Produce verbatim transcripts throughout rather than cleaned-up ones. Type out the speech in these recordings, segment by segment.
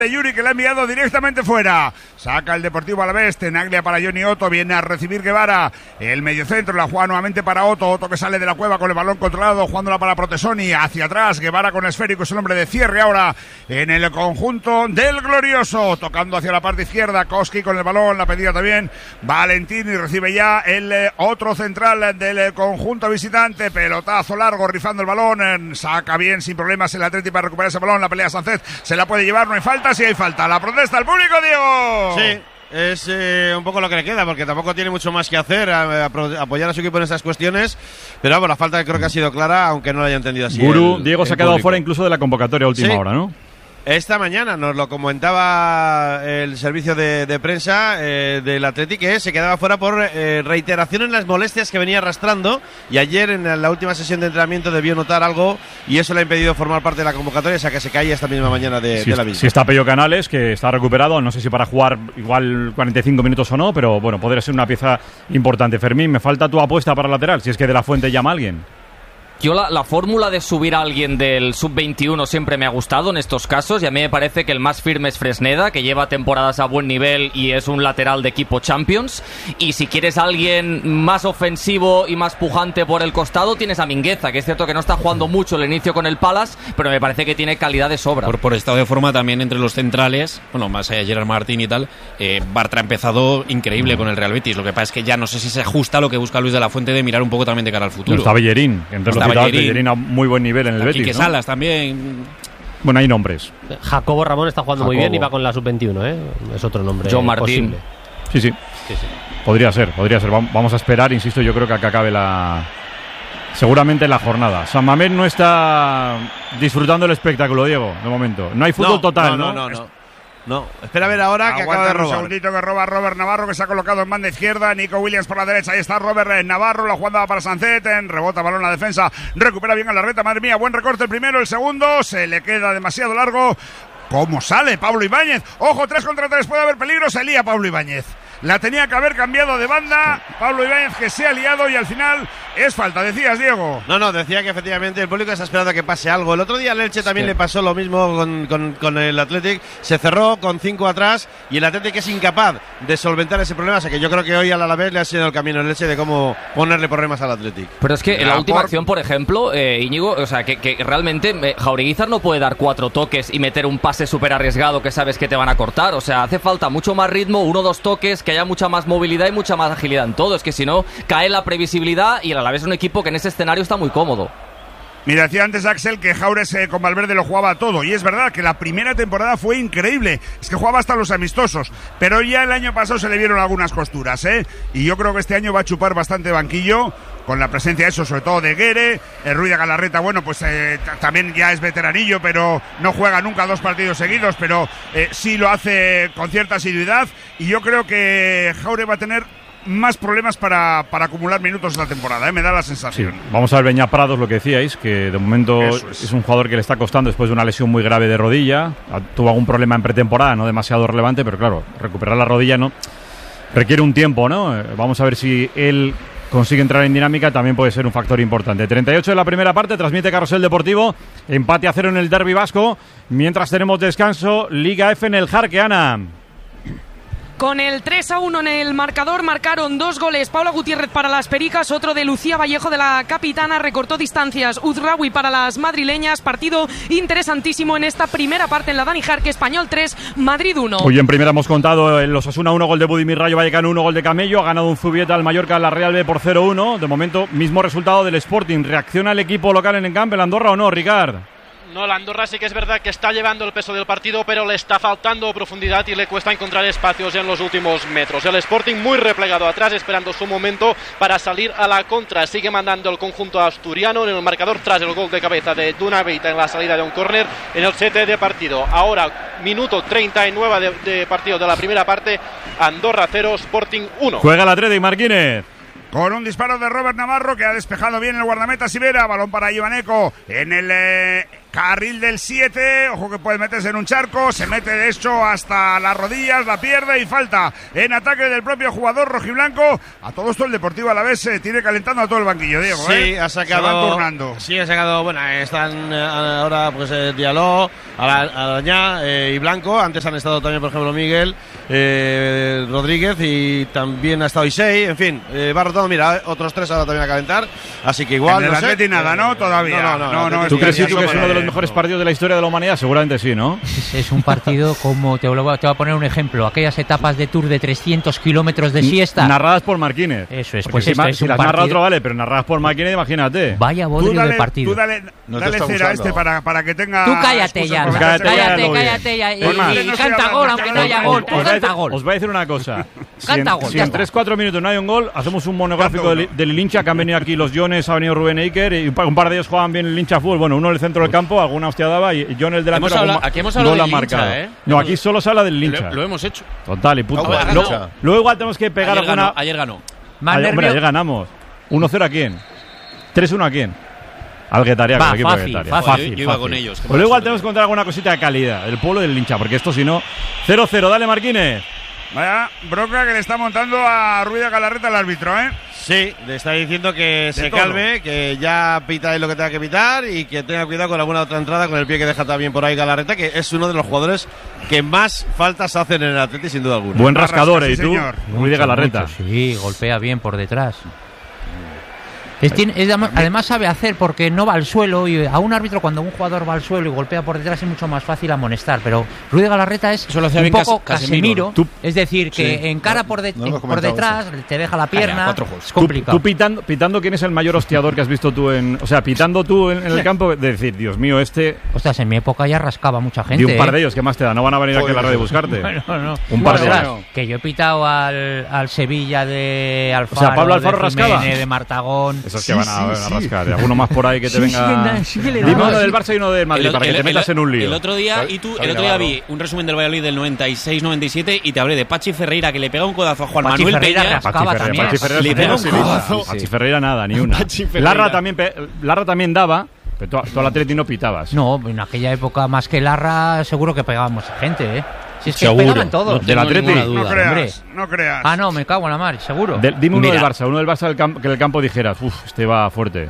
Yuri, que le ha enviado directamente fuera. Saca el Deportivo Alavés. Tenaglia para Johnny Otto. Viene a recibir Guevara. El mediocentro la juega nuevamente para Otto. Otto que sale de la cueva con el balón controlado, jugándola para Protesoni. Hacia atrás. Guevara con esférico. Es el hombre de cierre ahora en el conjunto del Glorioso. Tocando hacia la parte izquierda. Koski con el balón. La pedida también Valentín. Y recibe ya el eh, otro central del eh, conjunto visitante. Pelotazo largo. Rifando el balón. Saca bien sin problemas el Atleti para recuperar ese balón. La pelea Sánchez. Se la puede llevar. No hay falta. Si hay falta, la protesta al público, Diego. Sí, es eh, un poco lo que le queda, porque tampoco tiene mucho más que hacer, a, a, a apoyar a su equipo en estas cuestiones, pero vamos, la falta creo que ha sido clara, aunque no la haya entendido así. Gurú, el, Diego el se ha quedado público. fuera incluso de la convocatoria a última Sí. hora, ¿no? Esta mañana nos lo comentaba el servicio de, de prensa eh, del Atleti, que se quedaba fuera por eh, reiteración en las molestias que venía arrastrando, y ayer en la última sesión de entrenamiento debió notar algo y eso le ha impedido formar parte de la convocatoria, o sea que se cae esta misma mañana de, Si, de la misma. si está Pello Canales, que está recuperado, no sé si para jugar igual cuarenta y cinco minutos o no, pero bueno, podría ser una pieza importante. Fermín, me falta tu apuesta para lateral, si es que De la Fuente llama a alguien. Yo la, la fórmula de subir a alguien del sub veintiuno siempre me ha gustado en estos casos, y a mí me parece que el más firme es Fresneda, que lleva temporadas a buen nivel y es un lateral de equipo Champions. Y si quieres a alguien más ofensivo y más pujante por el costado, tienes a Mingueza, que es cierto que no está jugando mucho el inicio con el Palace, pero me parece que tiene calidad de sobra. Por, por estado de forma también entre los centrales, bueno, más allá de Gerard Martín y tal, eh, Bartra ha empezado increíble con el Real Betis. Lo que pasa es que ya no sé si se ajusta a lo que busca Luis de la Fuente de mirar un poco también de cara al futuro. Está Bellerín, entre los citados, Bellerín a muy buen nivel en el Betis, Quique ¿no? Salas también. Bueno, hay nombres. Jacobo Ramón está jugando Jacobo. muy bien y va con la sub veintiuno, ¿eh? Es otro nombre John Martín. posible. Sí, sí, Sí, sí. podría ser, podría ser. Vam- Vamos a esperar, insisto, yo creo que acá acabe la... seguramente la jornada. San Mamés no está disfrutando el espectáculo, Diego, de momento. No hay fútbol no, total, no, ¿no? no, no, no. No, espera a ver ahora que acaba de Aguanta un robar. segundito que roba Robert Navarro, que se ha colocado en banda izquierda. Nico Williams por la derecha. Ahí está Robert Navarro. La jugada para Sancet. Rebota balón la defensa. Recupera bien a la reta. Madre mía, buen recorte el primero. El segundo se le queda demasiado largo. ¿Cómo sale Pablo Ibáñez? Ojo, tres contra tres. Puede haber peligro. Se lía Pablo Ibáñez. La tenía que haber cambiado de banda. Pablo Ibáñez, que se ha liado y al final es falta. Decías, Diego. No, no, decía que efectivamente el público está esperando a que pase algo. El otro día al Elche también Sí. le pasó lo mismo con, con, con el Athletic. Se cerró con cinco atrás y el Athletic es incapaz de solventar ese problema. O sea que yo creo que hoy al Alavés le ha sido el camino el Elche de cómo ponerle problemas al Athletic. Pero es que en la La última por- acción, por ejemplo, eh, Íñigo, o sea, que, que realmente eh, Jaureguizar no puede dar cuatro toques y meter un pase súper arriesgado que sabes que te van a cortar. O sea, hace falta mucho más ritmo, uno o dos toques, que haya mucha más movilidad y mucha más agilidad en todo. Es que si no, cae la previsibilidad y el Alavés es un equipo que en ese escenario está muy cómodo. Mira, decía antes Axel que Jaures eh, con Valverde lo jugaba todo, y es verdad que la primera temporada fue increíble, es que jugaba hasta los amistosos, pero ya el año pasado se le vieron algunas costuras, ¿eh? Y yo creo que este año va a chupar bastante banquillo, con la presencia de eso, sobre todo de Guere. El Ruiz de Galarreta, bueno, pues eh, t- también ya es veteranillo, pero no juega nunca dos partidos seguidos, pero eh, sí lo hace con cierta asiduidad, y yo creo que Jaure va a tener más problemas para, para acumular minutos esta temporada, ¿eh? Me da la Sí, sensación. vamos a ver Beñat Prados, lo que decíais, que de momento Eso es. es. un jugador que le está costando después de una lesión muy grave de rodilla. Tuvo algún problema en pretemporada, no demasiado relevante, pero claro, recuperar la rodilla no requiere un tiempo, ¿no? Eh, Vamos a ver si él consigue entrar en dinámica, también puede ser un factor importante. treinta y ocho de la primera parte, transmite Carrusel Deportivo, empate a cero en el derbi vasco, mientras tenemos descanso, Liga F en el Jarque, Ana. Con el tres a uno en el marcador marcaron dos goles. Paula Gutiérrez para las Pericas, otro de Lucía Vallejo de la Capitana, recortó distancias. Uzraoui para las madrileñas. Partido interesantísimo en esta primera parte en la Dani Jarque. Español tres, Madrid uno. Hoy en primera hemos contado el Osasuna uno, gol de Budimir, Rayo Vallecano uno, gol de Camello. Ha ganado un Zubieta al Mallorca, la Real B por cero uno. De momento, mismo resultado del Sporting. ¿Reacciona el equipo local en el campo, el Andorra o no, Ricard? No, la Andorra sí que es verdad que está llevando el peso del partido, pero le está faltando profundidad y le cuesta encontrar espacios en los últimos metros. El Sporting muy replegado atrás, esperando su momento para salir a la contra. Sigue mandando el conjunto asturiano en el marcador tras el gol de cabeza de Dunaveita en la salida de un córner en el sete de partido. Ahora, minuto treinta y nueve de, de partido de la primera parte. Andorra cero, Sporting uno. Juega el Atlético, Marquínez. con un disparo de Robert Navarro que ha despejado bien el guardameta Sivera. Balón para Ivaneco en el eh, carril del siete. Ojo que puede meterse en un charco. Se mete de hecho hasta las rodillas, la pierde y falta en ataque del propio jugador rojiblanco. A todo esto el Deportivo Alavés se tiene calentando a todo el banquillo, Diego. Sí, ¿eh? ha sacado. Se van turnando. Sí, ha sacado. Bueno, están eh, ahora pues eh, Diallo, Arañá eh, y Blanco. Antes han estado también, por ejemplo, Miguel eh, Rodríguez y también ha estado Isei. En fin, eh, va rotando. Mira, otros tres ahora también a calentar. Así que igual. En el no sé. Atleti nada, ¿no? Todavía. No, no, no. no, no ¿Tú crees que que es uno de los mejores partidos de la historia de la humanidad? Seguramente sí, ¿no? Es, es un partido como, te, lo voy a, te voy a poner un ejemplo, aquellas etapas de Tour de trescientos kilómetros de siesta. Narradas por Marquínez. Eso es, Porque pues si, esto ma- es si un las narra partido. otro vale, pero narradas por Marquínez, imagínate. Vaya Tú bodrio dale, de partido. tú dale, No te dale está cera a gustando. este para, para que tenga. Tú cállate excusa ya, para cállate, hacerse cállate, cállate, cállate ya, y, Es más, y no estoy canta hablando, gol que aunque no no haya hay gol, gol. tú Os voy, a canta decir, gol. os voy a decir una cosa. Si Canta en, gol, si ya en está. tres cuatro minutos no hay un gol, hacemos un monográfico Canta del, uno. del hincha, que han venido aquí los Jones, ha venido Rubén Eiker y un par, un par de ellos juegan bien el hincha fútbol. Bueno, uno en el centro del campo, alguna hostia daba y John el delantero. Hemos hablado- algún aquí hemos gol hablado ha del marcado. hincha, ¿eh? No, aquí solo se habla del hincha. Lo, lo hemos hecho. Total y punto. Ah, Luego, hincha. luego igual tenemos que pegar Ayer alguna. ganó, ayer ganó. Más Ayer- hombre, nervio- ayer ganamos. uno cero a quién. tres uno a quién. Al Guetaria, Va, con el equipo fácil, de Guetaria. fácil. Yo- yo iba con ellos, qué Pues luego igual mala tenemos que suerte. contar alguna cosita de calidad. El pueblo del hincha, porque esto si no. cero cero, dale Marquínez. Vaya bronca que le está montando a Ruiz de Galarreta el árbitro, ¿eh? Sí, le está diciendo que se todo. calme, que ya pita lo que tenga que pitar y que tenga cuidado con alguna otra entrada con el pie que deja también por ahí Galarreta, que es uno de los jugadores que más faltas hacen en el Atleti sin duda alguna. Buen Rasca, rascador, sí, ¿eh? ¿Y tú? señor. Muy de Galarreta. Mucho, sí, golpea bien por detrás. Es, tiene- es además, además sabe hacer porque no va al suelo y a un árbitro cuando un jugador va al suelo y golpea por detrás es mucho más fácil amonestar, pero Ruiz de Galarreta es Eso lo hacía un bien poco Cas- Casemiro, Casemiro, Tú- es decir, que Sí. encara por, de- No hemos por comentado detrás, te deja la pierna, cuatro juegos. es Tú, complicado. tú pitando, pitando, ¿quién es el mayor hostiador que has visto tú en. O sea, pitando tú en, en el campo, de decir, Dios mío, este. Ostras, en mi época ya rascaba mucha gente. De un par ¿eh? de ellos, ¿qué más te da? No van a venir aquí a la radio a buscarte. Bueno, no. Un par de Ostras, ellos. que yo he pitado al, al Sevilla de Alfaro, O sea, Pablo Alfaro de rascaba. Jiménez, de Martagón. Esos que van a, a rascar. ¿eh? Alguno más por ahí que te Sí, venga. sí, na- sí que le Dime daba, uno sí. del Barça y uno del Madrid El- para que el- te metas el- en un lío. El otro día, Javi- y tú, Javi el otro día Navarro. vi un resumen del Valladolid del noventa y seis noventa y siete y te hablé de Pachi Ferreira que le pega un codazo a Juan Pachi Manuel Ferreira Peña. rascaba Pachi Ferreira, también. Pachi Ferreira Le es pega un un codazo. codazo. Pachi Ferreira nada, ni una. Pachi Ferreira. Larra también, pe- Larra también daba, pero tú, tú al Atleti no pitabas. No, en aquella época más que Larra seguro que pegábamos a gente, ¿eh? Si es que Seguro. pegaban todos. No Del tengo Atleti. ninguna No duda. creas, hombre. no creas. Ah, no, me cago en la mar, seguro. De- dime uno Mira. del Barça, uno del Barça del campo, que en el campo dijeras, uff, este va fuerte.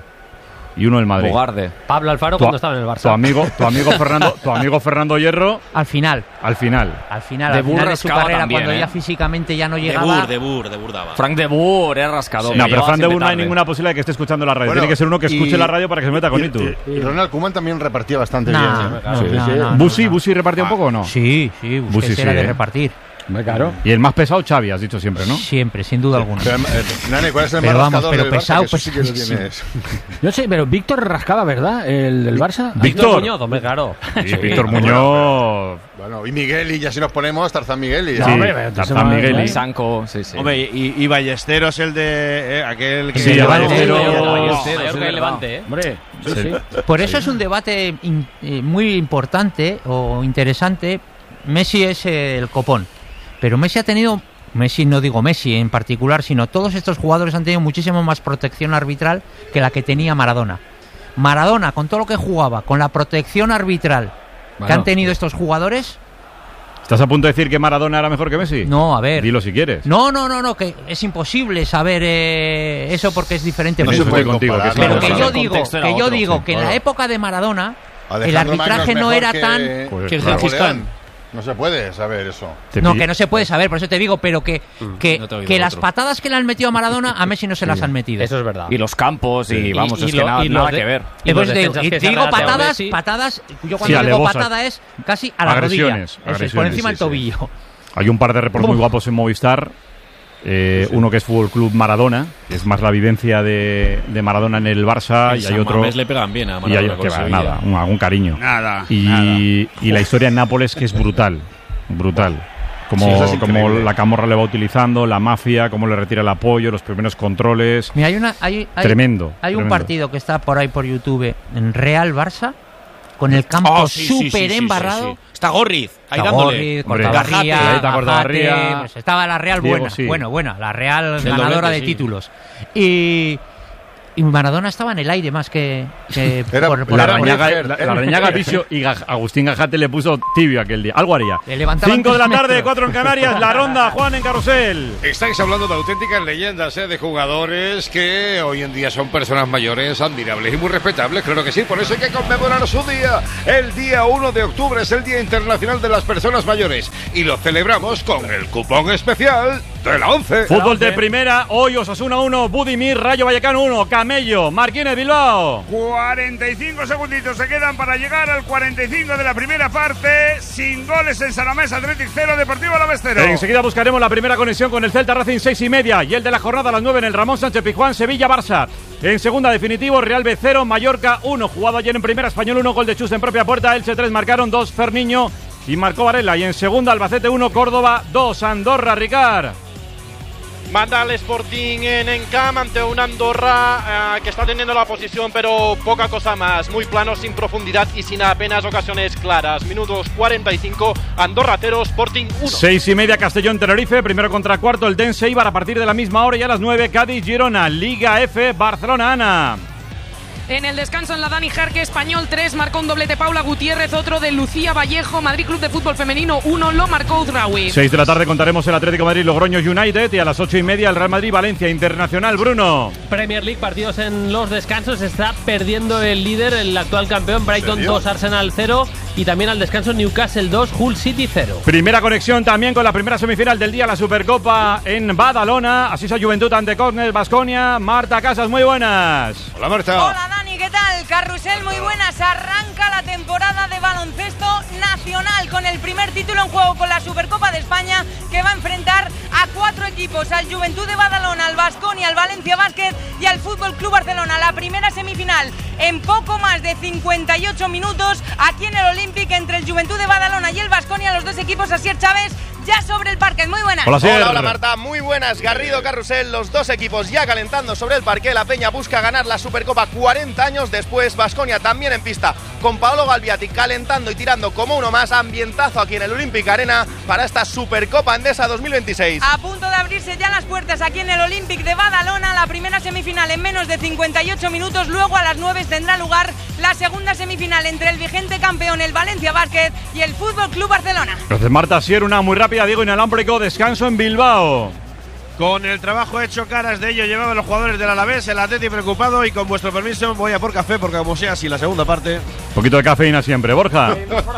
Y uno del Madrid. Bogarde. Pablo Alfaro Tu, cuando estaba en el Barça. tu amigo, tu amigo Fernando, tu amigo Fernando Hierro, Al final, al final. al final, De al final Boer de su rascaba carrera, también, cuando ¿eh? ya físicamente ya no De llegaba. Boer, de Boer, de Boer daba. Frank de Boer era rascador. No, pero Llegaba Fran de siempre Boer no hay tarde. ninguna posibilidad de que esté escuchando la radio. Bueno, Tiene que ser uno que escuche y- la radio para que se meta con Y, Itu. y- y Ronald Koeman también repartía bastante Nah, bien. no, Sí, no, sí. no, no. ¿Busi, Busi repartía un poco o no? Sí, sí, Busi Busquets sí, era de ¿eh? repartir. Claro. Y el más pesado, Xavi, has dicho siempre, ¿no? Siempre, sin duda alguna. Pero, eh, Nane, ¿cuál es el Pero más vamos, rascador pero del Barça? pesado, Que eso sí que lo pesadísimo. tienes. No sé, pero Víctor rascaba, ¿verdad? El del Barça. Víctor. Muñoz, hombre, claro. Y Víctor Muñoz. Bueno, y Miguel, y ya si nos ponemos, Tarzán Miguel. Y ya. Sí, hombre, pero Tarzán se va- Miguel y- ¿eh? Sanco, sí, sí. Hombre, y, y Ballesteros, el de eh, aquel que Sí, lleva- Ballesteros. Mallorca y Levante, ¿eh? Hombre, sí, sí. Por eso es un debate in- eh, muy importante o interesante. Messi es eh, el copón, pero Messi ha tenido, Messi no digo Messi en particular, sino todos estos jugadores han tenido muchísimo más protección arbitral que la que tenía Maradona. Maradona, con todo lo que jugaba, con la protección arbitral que Bueno. han tenido estos jugadores, ¿Estás a punto de decir que Maradona era mejor que Messi? no, a ver. Dilo si quieres. No, no, no, no, que es imposible saber eh, eso porque es diferente. No pero se puede contigo, que es pero una que cosa. yo El digo, contexto era que yo otro, digo sí. que en la Claro. época de Maradona el Alejandro Magno arbitraje es no mejor era que- tan... Pues, Que el claro. Gengis Khan. No se puede saber eso. Te No, pill- que no se puede saber, por eso te digo, pero que, que, no te he oído que las otro. patadas que le han metido a Maradona, a Messi no se las han metido. Eso es verdad. Y los campos, y vamos, Y- y es que lo- nada, y los nada de- que ver. y Y, pues los te digo, defensas y que te se digo arrean de patadas, Messi. patadas, yo Sí, cuando digo alevosas. patada es casi a la Agresiones, rodilla. Eso es, por agresiones, encima sí, del sí. tobillo. Hay un par de reportes muy guapos en Movistar. Eh, Uno que es Fútbol Club Maradona, que es más la vivencia de, de Maradona en el Barça, En y San hay otro. Mamés le pegan bien a Y hay Maradona con que va, Sevilla. nada, un, algún cariño. Nada, Y, nada. y la historia en Nápoles, que es brutal. Brutal. Como, Sí, eso es como increíble. la Camorra le va utilizando, la mafia, cómo le retira el apoyo, los primeros controles. Mira, hay una, hay, hay- Tremendo, Hay un tremendo. partido que está por ahí por YouTube en Real Barça con el campo Ah, sí, sí, sí, súper sí, sí, embarrado. sí. Está Gorriz, ahí Está dándole. Gorriz, Cortabarría, Gajate, Gajate, Cortabarría. pues estaba la Real Diego, buena, sí. bueno, buena, la Real Del ganadora doblete, de sí. títulos. Y, y Maradona estaba en el aire más que, que Era- por, por La Era Reñaga, mujer, la, era la Reñaga mujer. Vicio y Gaj- Agustín Gajate le puso tibio aquel día. Algo haría. Le levantaban cinco de la tres tarde, metros. cuatro en Canarias. La ronda, Juan en Carrusel. Estáis hablando de auténticas leyendas, ¿eh? De jugadores que hoy en día son personas mayores, admirables y muy respetables, claro que sí, por eso hay que conmemorar su día. El día uno de octubre es el Día Internacional de las Personas Mayores y lo celebramos con el cupón especial de la once. Fútbol de primera, hoy Osasuna uno, Budimir, Rayo Vallecano uno, Camello, Marquínez Bilbao. cuarenta y cinco segunditos se quedan para llegar al cuarenta y cinco de la primera parte. Sin goles en Salamés, Athletic cero, Deportivo Alavés cero. Enseguida buscaremos la primera conexión con el Celta Racing seis y media y el de la jornada a las nueve en el Ramón Sánchez Pizjuán, Sevilla Barça. En segunda definitivo, Real B cero, Mallorca uno, jugado ayer en primera, Español uno, gol de Chus en propia puerta, Elche tres, marcaron dos, Ferniño y marcó Varela. Y en segunda, Albacete uno, Córdoba dos, Andorra, Ricard. Manda al Sporting en Encam ante un Andorra eh, que está teniendo la posición, pero poca cosa más. Muy plano, sin profundidad y sin apenas ocasiones claras. Minutos cuarenta y cinco, Andorra cero, Sporting uno. Seis y media, Castellón Tenerife, primero contra cuarto, el Dense Eibar a partir de la misma hora y a las nueve, Cádiz Girona, Liga F, Barcelona Ana. En el descanso en la Dani Jarque, Español tres, marcó un doblete Paula Gutiérrez, otro de Lucía Vallejo, Madrid Club de Fútbol Femenino uno, lo marcó Uzraoui. Seis de la tarde contaremos el Atlético de Madrid Logroño United y a las ocho y media el Real Madrid Valencia Internacional. Bruno. Premier League, partidos en los descansos, está perdiendo el líder, el actual campeón, Brighton dos, Arsenal cero, y también al descanso Newcastle dos, Hull City cero. Primera conexión también con la primera semifinal del día, la Supercopa en Badalona. Así es Juventud ante Córner, Baskonia. Marta Casas, muy buenas. Hola Marta. Hola Dani, ¿qué tal? Carrusel, muy buenas. Arranca la temporada de baloncesto nacional con el primer título en juego con la Supercopa de España, que va a enfrentar a cuatro equipos, al Juventud de Badalona, al Baskonia, al Valencia Basket y al Fútbol Club Barcelona. La primera semifinal en poco más de cincuenta y ocho minutos aquí en el Olympic entre el Juventud de Badalona y el Baskonia, los dos equipos. Asier Chávez ya sobre el parque, muy buenas. Hola, hola, hola Marta, muy buenas. Garrido, Carrusel, los dos equipos ya calentando sobre el parque. La Peña busca ganar la Supercopa cuarenta años después. Baskonia también en pista con Paolo Galviati calentando y tirando como uno más. Ambientazo aquí en el Olympic Arena para esta Supercopa Endesa dos mil veintiséis. A punto de abrirse ya las puertas aquí en el Olympic de Badalona. La primera semifinal en menos de cincuenta y ocho minutos. Luego a las nueve tendrá lugar la segunda semifinal entre el vigente campeón, el Valencia Basket, y el Fútbol Club Barcelona. Gracias Marta, así era una muy rápida. Diego inalámbrico, descanso en Bilbao. Con el trabajo hecho, caras de ello llevaban los jugadores del Alavés, el Atleti preocupado, y con vuestro permiso voy a por café porque como sea así la segunda parte. Un poquito de cafeína siempre, Borja.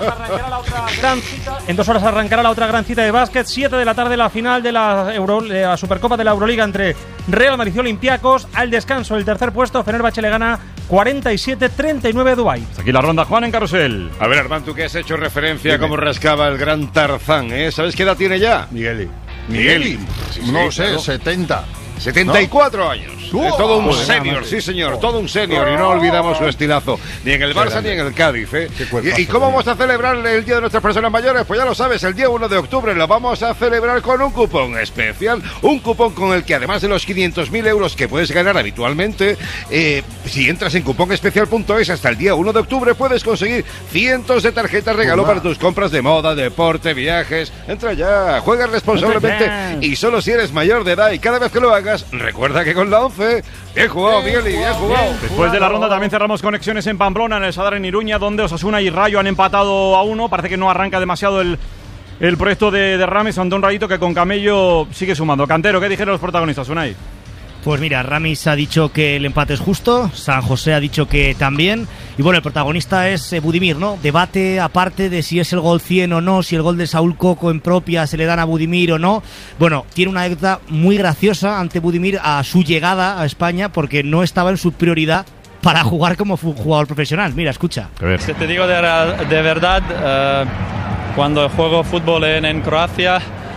En dos horas arrancará la otra gran cita de básquet. siete de la tarde la final de la, Euro, de la Supercopa de la Euroliga entre Real Madrid y Olympiacos. Al descanso el tercer puesto, Fenerbahce le gana cuarenta y siete treinta y nueve a Dubái. Aquí la ronda, Juan en Carrusel. A ver, Armand, tú que has hecho referencia a cómo rascaba el gran Tarzán, ¿eh? ¿Sabes qué edad tiene ya? Migueli. Migueli. Sí, sí, no sé, claro. setenta. setenta y cuatro ¿No? años. ¡Uah! Es todo un Joder, senior, madre. sí señor, todo un senior. Y no olvidamos su estilazo, ni en el Barça grande. ni en el Cádiz. ¿eh? Qué cuerpazo ¿Y, y cómo tenía. vamos a celebrar el Día de nuestras personas mayores? Pues ya lo sabes, el día uno de octubre lo vamos a celebrar con un cupón especial. Un cupón con el que además de los quinientos mil euros que puedes ganar habitualmente, eh, si entras en cuponespecial punto es hasta el día uno de octubre puedes conseguir cientos de tarjetas regalo Toma. para tus compras de moda, deporte, viajes. Entra ya, juega responsablemente Entra ya. y solo si eres mayor de edad, y cada vez que lo hagas, recuerda que con la once, bien jugado, Miguel, y bien jugado. Después de la ronda también cerramos conexiones en Pamplona, en el Sadar en Iruña, donde Osasuna y Rayo han empatado a uno. Parece que no arranca demasiado el, el proyecto de, de Rames, ante un Rayito que con Camello sigue sumando. Cantero, ¿qué dijeron los protagonistas, Unai? Pues mira, Ramis ha dicho que el empate es justo, San José ha dicho que también, y bueno, el protagonista es eh, Budimir, ¿no? Debate aparte de si es el gol cien o no, si el gol de Saúl Coco en propia se le dan a Budimir o no. Bueno, tiene una anécdota muy graciosa ante Budimir a su llegada a España, porque no estaba en su prioridad para jugar como fu- jugador profesional. Mira, escucha. Si te digo de, de verdad, eh, cuando juego fútbol en, en Croacia,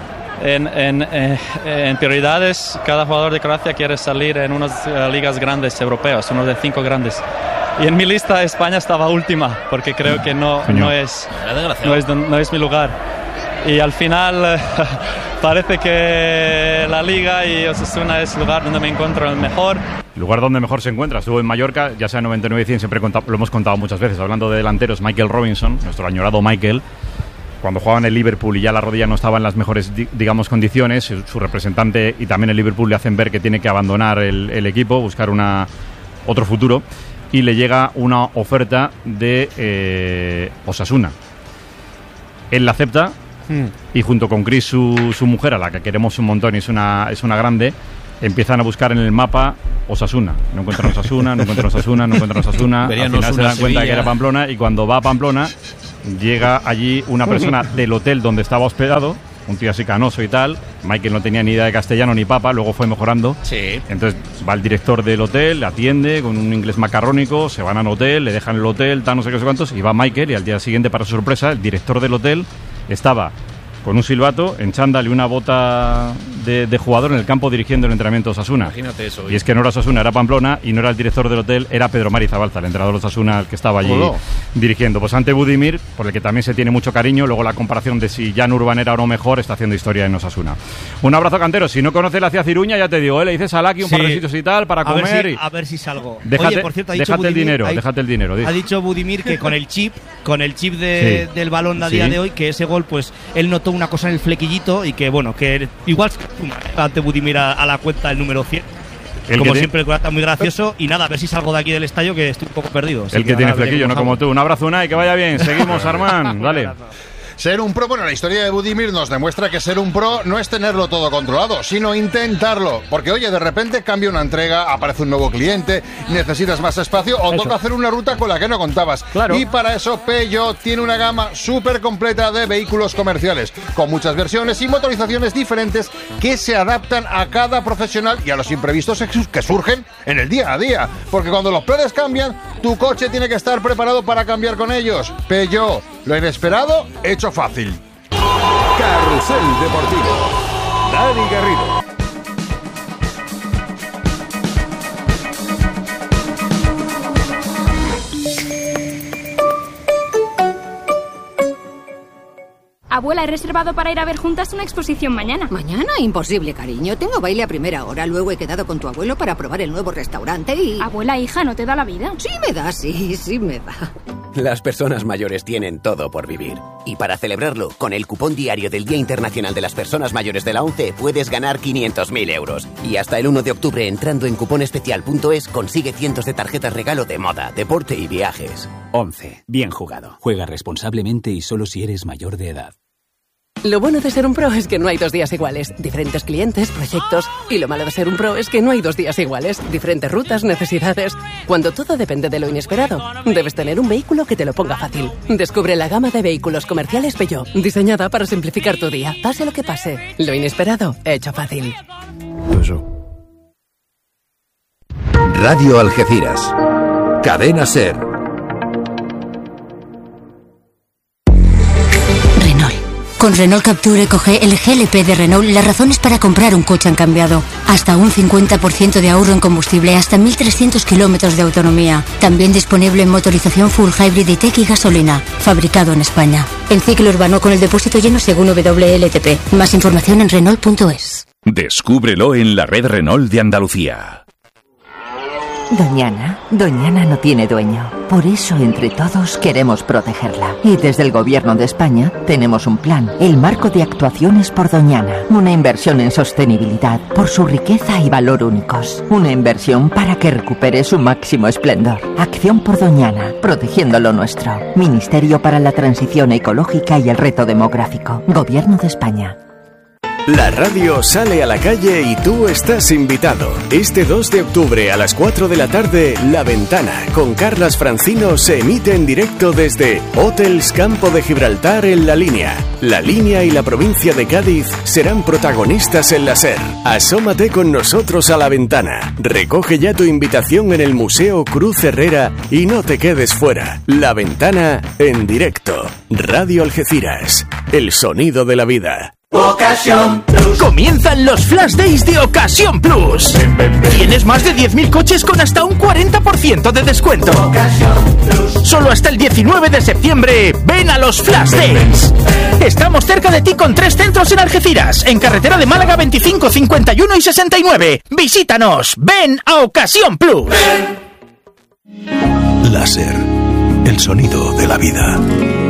en, en, eh, en prioridades, cada jugador de Croacia quiere salir en unas eh, ligas grandes europeas, unos de cinco grandes. Y en mi lista España estaba última, porque creo que no, no, es, no, es, no es mi lugar. Y al final eh, parece que la liga y Osasuna es el lugar donde me encuentro el mejor. El lugar donde mejor se encuentra. Estuvo en Mallorca, ya sea noventa y nueve y cien, siempre conta- lo hemos contado muchas veces, hablando de delanteros, Michael Robinson, nuestro añorado Michael, cuando jugaba en el Liverpool y ya la rodilla no estaba en las mejores, digamos, condiciones, su, su representante y también el Liverpool le hacen ver que tiene que abandonar el, el equipo, buscar una otro futuro, y le llega una oferta de eh, Osasuna. Él la acepta hmm. y junto con Chris, su, su mujer, a la que queremos un montón y es una, es una grande, empiezan a buscar en el mapa Osasuna. No encuentran Osasuna, no encuentran Osasuna, no encuentran Osasuna. Al final se dan cuenta de que era Pamplona y cuando va a Pamplona llega allí una persona del hotel donde estaba hospedado, un tío así canoso y tal. Michael no tenía ni idea de castellano ni papa, luego fue mejorando. Sí. Entonces va el director del hotel, le atiende con un inglés macarrónico, se van al hotel, le dejan el hotel, tal, no sé qué, no sé cuántos, y va Michael y al día siguiente, para su sorpresa, el director del hotel estaba con un silbato, en chándal y una bota de, de jugador en el campo dirigiendo el entrenamiento de Osasuna. Imagínate eso. Y es que no era Osasuna, era Pamplona, y no era el director del hotel, era Pedro Mari Zabalza, el entrenador de Osasuna, el que estaba allí Hola. dirigiendo. Pues ante Budimir, por el que también se tiene mucho cariño, luego la comparación de si Jan Urban era o no mejor, está haciendo historia en Osasuna. Un abrazo, Cantero. Si no conoces la ciudad Ciruña, ya te digo, ¿eh? Le dices a Laki un sí. par de sitios y tal para a comer. Ver si, y... A ver si salgo. Déjate, Oye, por cierto, ha dicho déjate Budimir, el dinero, ha, déjate el dinero. Ha dicho Budimir que con el chip, con el chip de, sí. del balón a día sí. de hoy, que ese gol, pues él notó una cosa en el flequillito y que bueno, que igual ante Budimir a, a la cuenta el número cien. El como siempre, el está muy gracioso. Y nada, a ver si salgo de aquí del estadio, que estoy un poco perdido. El que, que tiene flequillo, no como tú. Un abrazo, Unai, que vaya bien. Seguimos, Armán. Dale. Ser un pro, bueno, la historia de Budimir nos demuestra que ser un pro no es tenerlo todo controlado, sino intentarlo. Porque, oye, de repente cambia una entrega, aparece un nuevo cliente, necesitas más espacio o eso. Toca hacer una ruta con la que no contabas. Claro. Y para eso Peugeot tiene una gama súper completa de vehículos comerciales, con muchas versiones y motorizaciones diferentes que se adaptan a cada profesional y a los imprevistos que surgen en el día a día. Porque cuando los planes cambian, tu coche tiene que estar preparado para cambiar con ellos. Peugeot, lo inesperado, hecho fácil. Carrusel Deportivo. Dani Garrido. Abuela, he reservado para ir a ver juntas una exposición mañana. ¿Mañana? Imposible, cariño. Tengo baile a primera hora. Luego he quedado con tu abuelo para probar el nuevo restaurante y... Abuela, hija, ¿no te da la vida? Sí me da, sí, sí me da. Las personas mayores tienen todo por vivir. Y para celebrarlo, con el cupón diario del Día Internacional de las Personas Mayores de la ONCE puedes ganar quinientos mil euros. Y hasta el uno de octubre, entrando en cuponespecial punto es, consigue cientos de tarjetas regalo de moda, deporte y viajes. ONCE. Bien jugado. Juega responsablemente y solo si eres mayor de edad. Lo bueno de ser un pro es que no hay dos días iguales. Diferentes clientes, proyectos. Y lo malo de ser un pro es que no hay dos días iguales. Diferentes rutas, necesidades. Cuando todo depende de lo inesperado, debes tener un vehículo que te lo ponga fácil. Descubre la gama de vehículos comerciales Peugeot, diseñada para simplificar tu día. Pase lo que pase, lo inesperado, hecho fácil. Radio Algeciras. Cadena Ser. Con Renault Captur EcoG, el G L P de Renault, las razones para comprar un coche han cambiado. Hasta un cincuenta por ciento de ahorro en combustible, hasta mil trescientos kilómetros de autonomía. También disponible en motorización full hybrid y tech y gasolina. Fabricado en España. En ciclo urbano con el depósito lleno según W L T P. Más información en Renault punto es. Descúbrelo en la red Renault de Andalucía. Doñana, Doñana no tiene dueño. Por eso, entre todos, queremos protegerla. Y desde el Gobierno de España tenemos un plan, el Marco de Actuaciones por Doñana. Una inversión en sostenibilidad, por su riqueza y valor únicos. Una inversión para que recupere su máximo esplendor. Acción por Doñana, protegiendo lo nuestro. Ministerio para la Transición Ecológica y el Reto Demográfico. Gobierno de España. La radio sale a la calle y tú estás invitado. Este dos de octubre a las cuatro de la tarde, La Ventana, con Carlas Francino, se emite en directo desde Hotels Campo de Gibraltar en La Línea. La Línea y la provincia de Cádiz serán protagonistas en la SER. Asómate con nosotros a La Ventana. Recoge ya tu invitación en el Museo Cruz Herrera y no te quedes fuera. La Ventana en directo. Radio Algeciras, el sonido de la vida. Ocasión Plus. Comienzan los Flash Days de Ocasión Plus. Ven, ven, ven. Tienes más de diez mil coches con hasta un cuarenta por ciento de descuento. Ocasión Plus. Solo hasta el diecinueve de septiembre. Ven a los Flash ven, Days. Ven, ven. Estamos cerca de ti con tres centros en Algeciras. En carretera de Málaga veinticinco, cincuenta y uno y sesenta y nueve. Visítanos. Ven a Ocasión Plus. Láser. El sonido de la vida.